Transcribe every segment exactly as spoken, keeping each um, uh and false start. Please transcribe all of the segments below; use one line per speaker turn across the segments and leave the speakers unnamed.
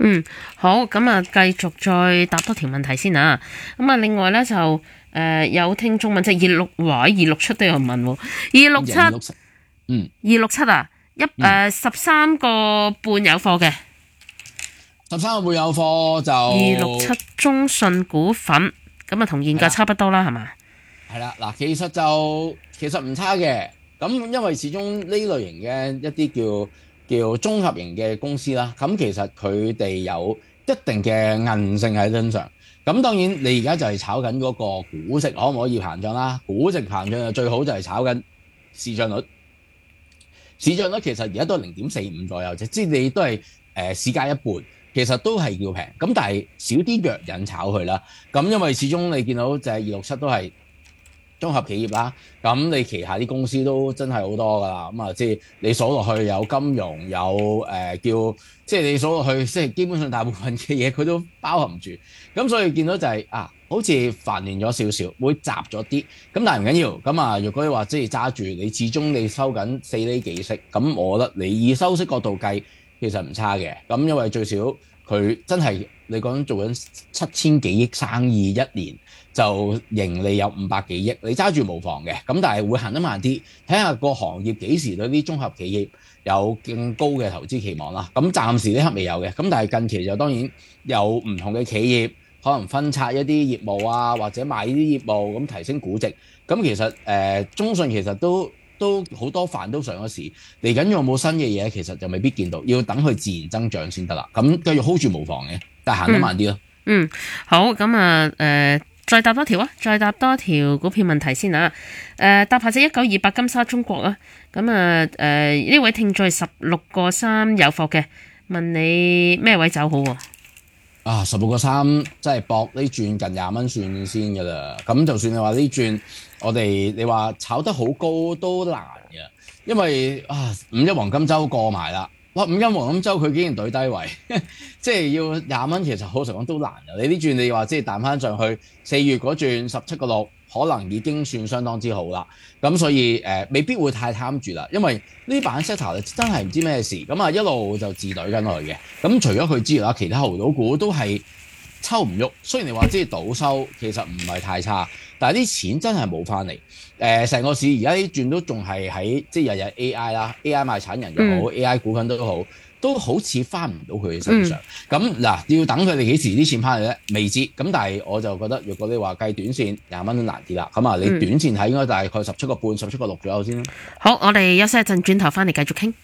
嗯，好，咁啊，繼續再答多條問題先啊。咁啊，另外咧就誒、呃、有聽眾問，即係二六話二六七都有人問喎，二六七，
嗯，
二六七啊，一誒十三個半有貨嘅，
十三個半有貨就
二六七中信股份，咁啊同現價差不多啦，係嘛？
係啦，嗱，其實就其實唔差嘅，咁因為始終呢類型嘅一啲叫叫綜合型嘅公司啦，咁其實佢哋有一定嘅韌性喺身上。咁當然你而家就係炒緊嗰個估值可唔可以膨脹啦？估值膨脹就最好就係炒緊市賬率。市賬率其實而家都係零點四五左右啫，即係你都係誒市價一半，其實都係叫平。咁但係少啲藥引炒佢啦。咁因為始終你見到就係二六七都係綜合企業啦，咁你旗下啲公司都真係好多噶啦，咁啊即係你數落去有金融，有誒、呃、叫即係你數落去，即係基本上大部分嘅嘢佢都包含住，咁所以見到就係、是、啊，好似煩亂咗少少，會雜咗啲，咁但係唔緊要，咁啊如果你話即係揸住，你始終你收緊四厘幾息，咁我覺得你以收息角度計，其實唔差嘅，咁因為最少佢真係你講做緊七千幾億生意一年。就盈利有五百幾億，你揸住無妨嘅，咁但係會行得慢啲，睇下個行業幾時對啲綜合企業有更高嘅投資期望啦。咁暫時呢刻未有嘅，咁但係近期就當然有唔同嘅企業可能分拆一啲業務啊，或者賣呢啲業務咁提升估值。咁其實誒、呃、中信其實都都好多飯都上咗市，嚟緊有冇新嘅嘢，其實就未必見到，要等佢自然增長先得啦。咁繼續 hold 住無妨嘅，但係行得慢啲咯。
嗯，好，咁啊誒。再答多條啊！再答多條股票問題先啊！誒、呃，答下隻一九二八金沙中國啊！咁啊誒呢位聽眾係十六個三有貨嘅，問你咩位走好喎？
啊，十六個三真係搏呢轉近廿蚊算先㗎啦。咁就算你話呢轉，我哋你話炒得好高都難嘅，因為啊五一黃金週過埋啦。哇！五一黃金週佢竟然對低位，即係要廿蚊，其實好實講都難嘅。你呢轉你話即係彈翻上去，四月嗰轉十七個六，可能已經算相當之好啦。咁所以誒、呃，未必會太貪住啦，因為呢版 sector 真係唔知咩事，咁啊一路就自隊緊落去嘅。咁除咗佢之外啦，其他濠賭股都係抽唔喐。雖然你話即係賭收其實唔係太差，但係啲錢真係冇翻嚟。誒、呃，成個市而家啲轉都仲係喺即係日日 A I 啦 ，A I 賣產人又好、嗯、，A I 股份都好，都好似翻唔到佢嘅身上。咁嗱、嗯，要等佢哋幾時啲錢翻嚟咧？未知。咁但係我就覺得，如果你話計短線廿蚊都難啲啦。咁啊，你短線睇應該大概十七個半、十七個六左右先啦。
好，我哋休息一陣，轉頭翻嚟繼續傾。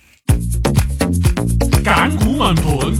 揀股問盤，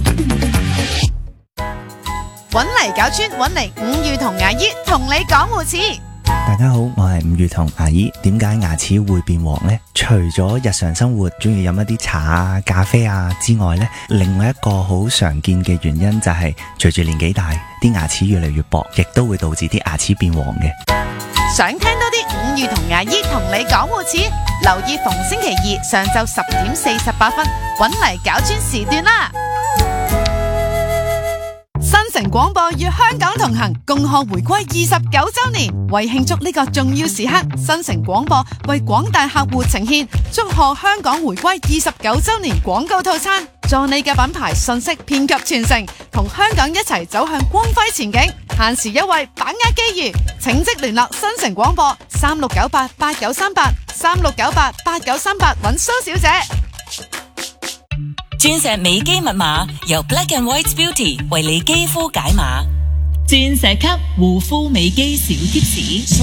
揾嚟搞村，揾嚟五月同牙醫同你講護齒。
大家好，我係五月同牙醫。點解牙齒會變黃呢？除咗日常生活中意飲一啲茶啊、咖啡啊之外呢，另外一個好常見嘅原因就係隨住年紀大，啲牙齒越嚟越薄，亦都會導致啲牙齒變黃嘅。
想聽多啲五月同牙醫同你講護齒，留意逢星期二上晝十點四十八分，揾嚟搞專時段啦。新城廣播與香港同行，共賀回歸二十九周年。為慶祝呢個重要時刻，新城廣播為廣大客戶呈現祝賀香港回歸二十九周年廣告套餐，助你嘅品牌信息遍及全城，同香港一齊走向光輝前景。限時優惠，把握機遇，請即聯絡新城廣播三六九八八九三八三六九八八九三八揾蘇小姐。
鑽石美肌密碼由 Black and White Beauty 為你肌膚解碼，鑽石級護膚美肌小貼士。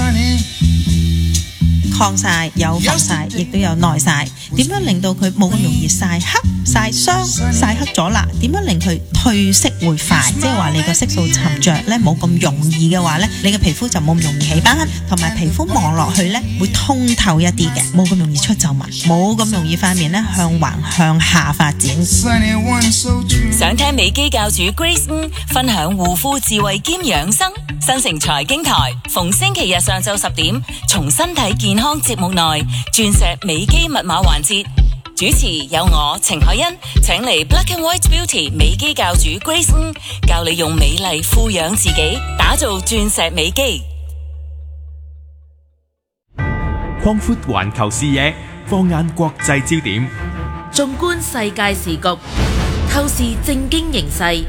抗曬有防曬，亦都有耐曬。點樣令到佢冇咁容易曬黑、曬傷、曬黑咗啦？點樣令佢褪色會快？即係話你個色素沉着咧，冇咁容易嘅話咧，你嘅皮膚就冇咁容易起斑，同埋皮膚望落去咧會通透一啲嘅，冇咁容易出皺紋，冇咁容易塊面咧向橫向下發展。
想聽美肌教主 Grace 分享護膚智慧兼養生，新城財經台逢星期日上晝十點，從身體健康節目內鑽石美肌密碼環節，主持有我程海欣，請嚟 Black and White Beauty 美肌教主 Grace 教你用美麗富養自己，打造鑽石美肌。
擴闊環球視野，放眼國際焦點，
縱觀世界時局，透視政經形勢。